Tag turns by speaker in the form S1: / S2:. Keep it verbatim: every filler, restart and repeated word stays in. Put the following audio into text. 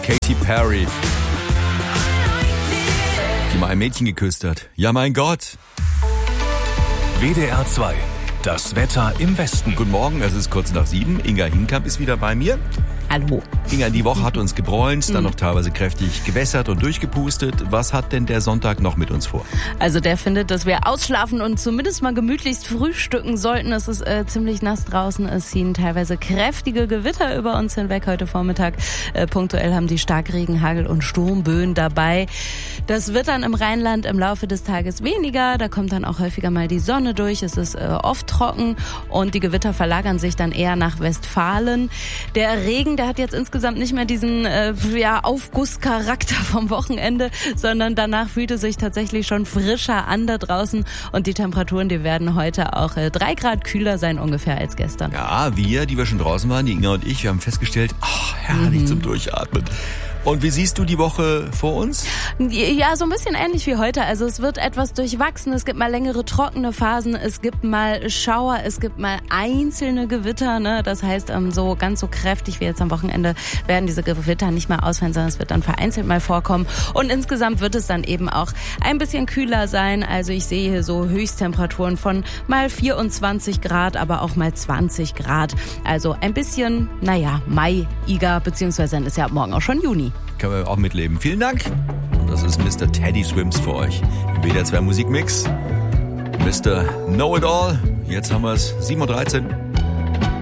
S1: Katy Perry, die mal ein Mädchen geküsst hat. Ja, mein Gott.
S2: W D R zwei. Das Wetter im Westen.
S1: Guten Morgen, es ist kurz nach sieben. Inga Hinkamp ist wieder bei mir.
S3: Hallo.
S1: Inga, die Woche hat uns gebräunt, dann noch teilweise kräftig gewässert und durchgepustet. Was hat denn der Sonntag noch mit uns vor?
S3: Also der findet, dass wir ausschlafen und zumindest mal gemütlichst frühstücken sollten. Es ist äh, ziemlich nass draußen. Es ziehen teilweise kräftige Gewitter über uns hinweg heute Vormittag. Äh, punktuell haben die Starkregen, Hagel und Sturmböen dabei. Das wird dann im Rheinland im Laufe des Tages weniger. Da kommt dann auch häufiger mal die Sonne durch. Es ist äh, oft trocken und die Gewitter verlagern sich dann eher nach Westfalen. Der Regen, der hat jetzt insgesamt nicht mehr diesen äh, ja, Aufgusscharakter vom Wochenende, sondern danach fühlt es sich tatsächlich schon frischer an da draußen und die Temperaturen, die werden heute auch äh, drei Grad kühler sein ungefähr als gestern.
S1: Ja, wir, die wir schon draußen waren, die Inga und ich, wir haben festgestellt, ach, herrlich mhm. zum Durchatmen. Und wie siehst du die Woche vor uns?
S3: Ja, so ein bisschen ähnlich wie heute. Also es wird etwas durchwachsen. Es gibt mal längere trockene Phasen. Es gibt mal Schauer. Es gibt mal einzelne Gewitter. Ne? Das heißt, so ganz so kräftig wie jetzt am Wochenende werden diese Gewitter nicht mehr ausfallen, sondern es wird dann vereinzelt mal vorkommen. Und insgesamt wird es dann eben auch ein bisschen kühler sein. Also ich sehe hier so Höchsttemperaturen von mal vierundzwanzig Grad, aber auch mal zwanzig Grad. Also ein bisschen, naja, Mai-iger, beziehungsweise dann ist ja ab morgen auch schon Juni.
S1: Können wir auch mitleben. Vielen Dank. Und das ist Mister Teddy Swims für euch. Im W D R zwei Musikmix. Mister Know It All. Jetzt haben wir es sieben Uhr dreizehn.